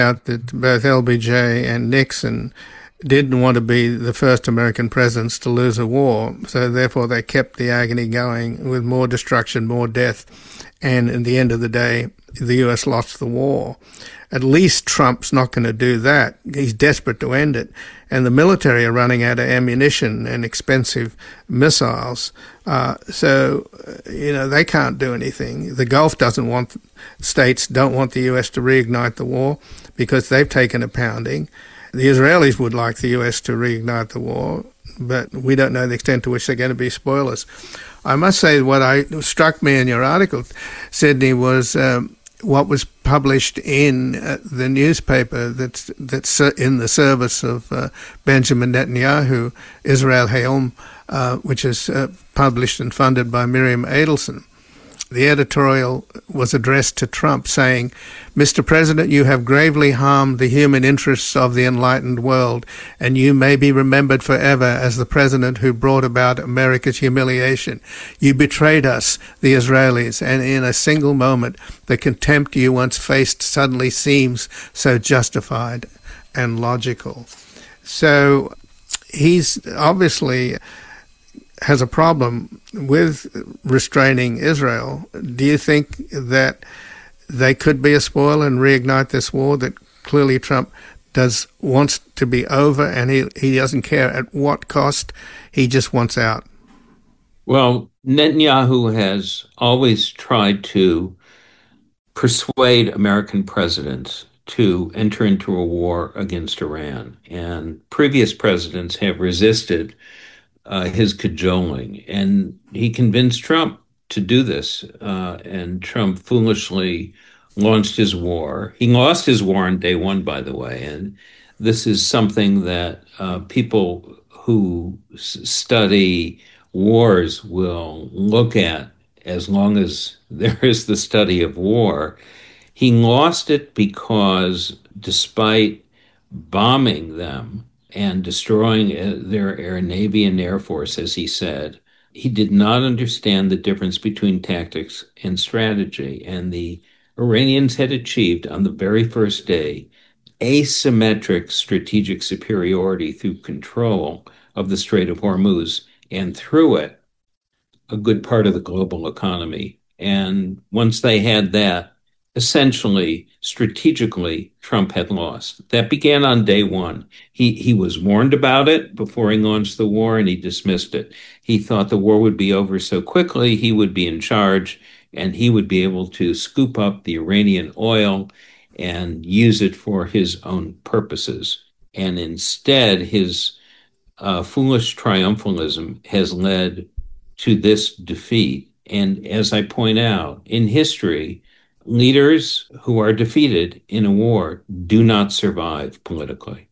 out that both LBJ and Nixon didn't want to be the first American presidents to lose a war, so therefore they kept the agony going with more destruction, more death, and at the end of the day, the U.S. lost the war. At least Trump's not going to do that. He's desperate to end it. And the military are running out of ammunition and expensive missiles. So, they can't do anything. The Gulf states don't want the U.S. to reignite the war because they've taken a pounding. The Israelis would like the U.S. to reignite the war, but we don't know the extent to which they're going to be spoilers. I must say what struck me in your article, Sydney, was what was published in the newspaper that's in the service of Benjamin Netanyahu, Israel Hayom, which is published and funded by Miriam Adelson. The editorial was addressed to Trump saying, "Mr. President, you have gravely harmed the human interests of the enlightened world, and you may be remembered forever as the president who brought about America's humiliation. You betrayed us, the Israelis, and in a single moment, the contempt you once faced suddenly seems so justified and logical." So he's obviously has a problem with restraining Israel. Do you think that they could be a spoil and reignite this war that clearly Trump wants to be over, and he doesn't care at what cost, he just wants out? Well, Netanyahu has always tried to persuade American presidents to enter into a war against Iran, and previous presidents have resisted his cajoling, and he convinced Trump to do this, and Trump foolishly launched his war. He lost his war on day one, by the way, and this is something that people who study wars will look at as long as there is the study of war. He lost it because despite bombing them and destroying their air, navy, and air force, as he said, he did not understand the difference between tactics and strategy. And the Iranians had achieved on the very first day asymmetric strategic superiority through control of the Strait of Hormuz, and through it, a good part of the global economy. And once they had that, essentially, strategically, Trump had lost. That began on day one. He was warned about it before he launched the war, and he dismissed it. He thought the war would be over so quickly, he would be in charge, and he would be able to scoop up the Iranian oil and use it for his own purposes. And instead, his foolish triumphalism has led to this defeat. And as I point out, in history, leaders who are defeated in a war do not survive politically.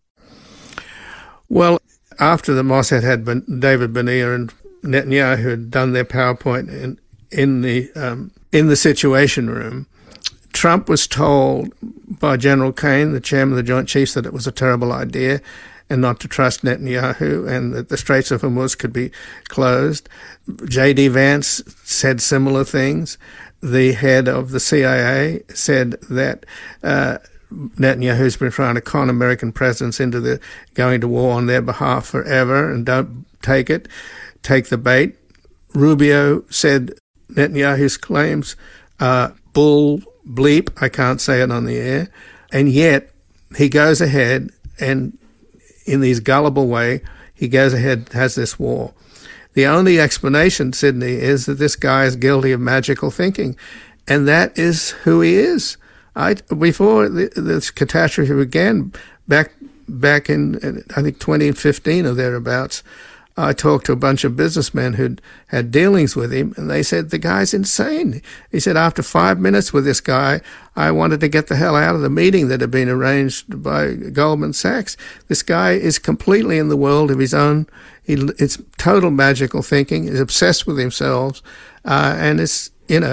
Well, after the Mossad had David Benir and Netanyahu had done their PowerPoint in the Situation Room, Trump was told by General Kane, the chairman of the Joint Chiefs, that it was a terrible idea and not to trust Netanyahu, and that the Straits of Hormuz could be closed. J.D. Vance said similar things. The head of the CIA said that Netanyahu's been trying to con American presidents into going to war on their behalf forever, and don't take it. Take the bait. Rubio said Netanyahu's claims are bull bleep. I can't say it on the air. And yet he goes ahead and in this gullible way, he goes ahead, has this war. The only explanation, Sydney, is that this guy is guilty of magical thinking, and that is who he is. Before this catastrophe began, back in I think 2015 or thereabouts, I talked to a bunch of businessmen who'd had dealings with him, and they said, the guy's insane. He said, after 5 minutes with this guy, I wanted to get the hell out of the meeting that had been arranged by Goldman Sachs. This guy is completely in the world of his own. It's total magical thinking. He's obsessed with himself, and it's,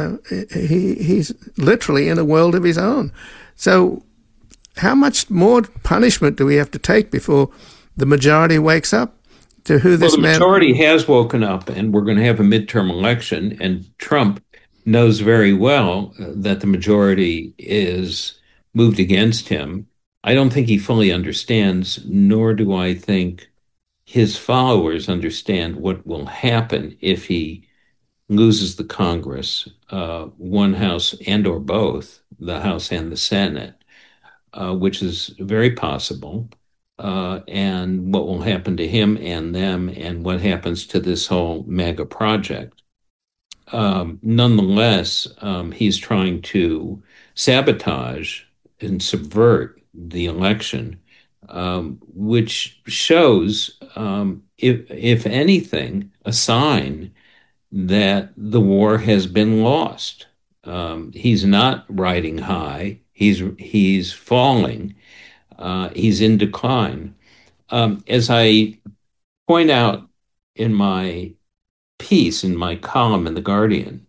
he's literally in a world of his own. So how much more punishment do we have to take before the majority wakes up to who this man? Well, the majority has woken up, and we're going to have a midterm election, and Trump knows very well that the majority is moved against him. I don't think he fully understands, nor do I think his followers understand what will happen if he loses the Congress, one house and or both, the House and the Senate, which is very possible, and what will happen to him and them, and what happens to this whole MAGA project. Nonetheless, he's trying to sabotage and subvert the election, which shows, if anything, a sign that the war has been lost. He's not riding high. He's falling. He's in decline. As I point out in my piece in my column in The Guardian,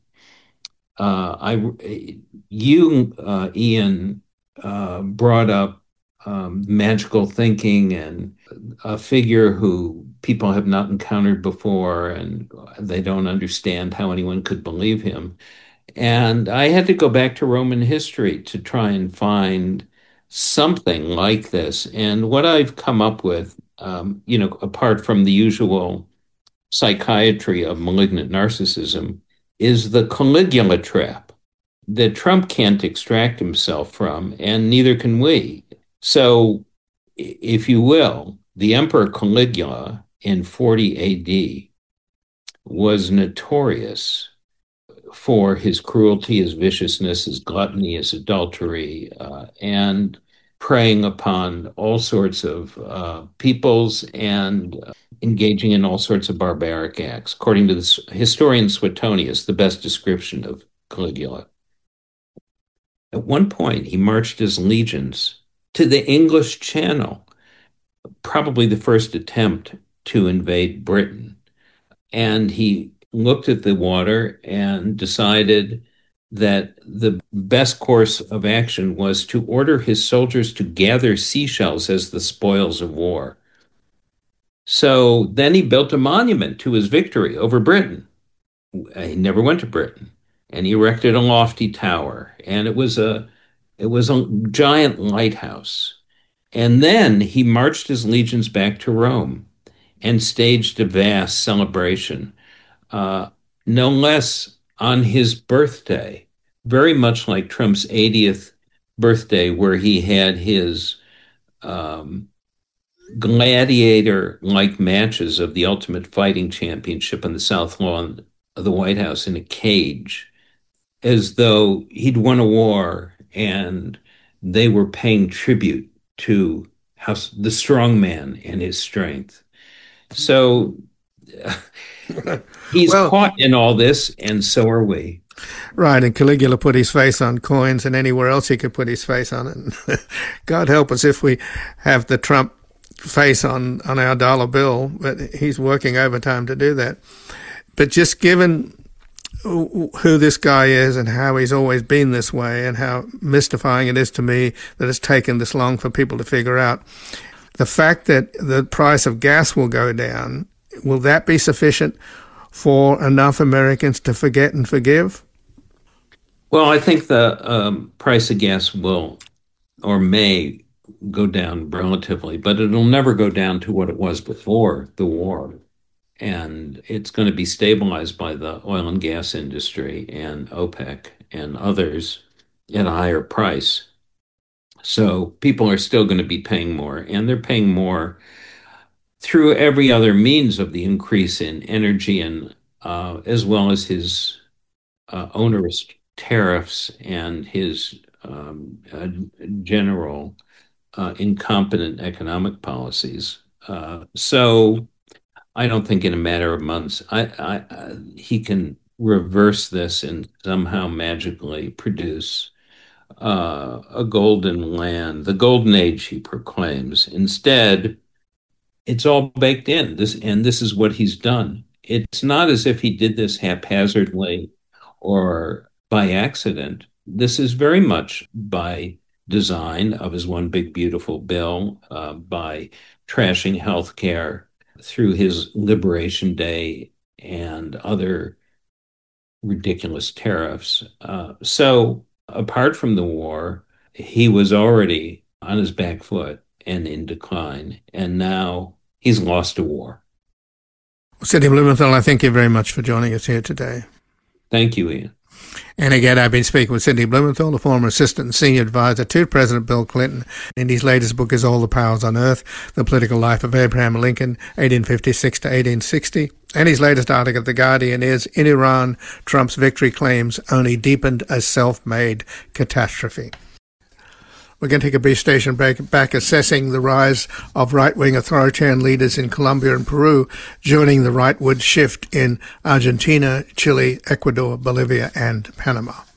Ian, brought up magical thinking and a figure who people have not encountered before, and they don't understand how anyone could believe him. And I had to go back to Roman history to try and find something like this. And what I've come up with, apart from the usual psychiatry of malignant narcissism, is the Caligula trap that Trump can't extract himself from, and neither can we. So, if you will, the Emperor Caligula in 40 AD was notorious for his cruelty, his viciousness, his gluttony, his adultery, and preying upon all sorts of peoples and engaging in all sorts of barbaric acts. According to the historian Suetonius, the best description of Caligula. At one point, he marched his legions to the English Channel, probably the first attempt to invade Britain. And he looked at the water and decided that the best course of action was to order his soldiers to gather seashells as the spoils of war. So then he built a monument to his victory over Britain. He never went to Britain, and he erected a lofty tower, and it was a giant lighthouse. And then he marched his legions back to Rome and staged a vast celebration, uh, no less on his birthday, very much like Trump's 80th birthday, where he had his um, gladiator like matches of the Ultimate Fighting Championship on the South Lawn of the White House in a cage, as though he'd won a war and they were paying tribute to the strong man and his strength. So he's Well, caught in all this, and so are we. right, and Caligula put his face on coins, and anywhere else he could put his face on it. God help us if we have the Trump face on our dollar bill, but he's working overtime to do that. But just given who this guy is and how he's always been this way and how mystifying it is to me that it's taken this long for people to figure out, the fact that the price of gas will go down, will that be sufficient for enough Americans to forget and forgive? Well, I think the price of gas will or may go down relatively, but it'll never go down to what it was before the war. And it's going to be stabilized by the oil and gas industry and OPEC and others at a higher price. So people are still going to be paying more, and they're paying more through every other means of the increase in energy and as well as his onerous tariffs and his general incompetent economic policies. So I don't think in a matter of months he can reverse this and somehow magically produce a golden land, the golden age he proclaims. Instead, it's all baked in. This is what he's done. It's not as if he did this haphazardly or by accident. This is very much by design of his one big beautiful bill, by trashing healthcare through his Liberation Day and other ridiculous tariffs. So apart from the war, he was already on his back foot and in decline. And now he's lost a war. Sidney Blumenthal, I thank you very much for joining us here today. Thank you, Ian. And again, I've been speaking with Sidney Blumenthal, the former assistant and senior advisor to President Bill Clinton. And his latest book is All the Powers on Earth, The Political Life of Abraham Lincoln, 1856 to 1860. And his latest article at The Guardian is, In Iran, Trump's victory claims only deepened a self-made catastrophe. We're going to take a brief station break, back assessing the rise of right-wing authoritarian leaders in Colombia and Peru, joining the rightward shift in Argentina, Chile, Ecuador, Bolivia, and Panama.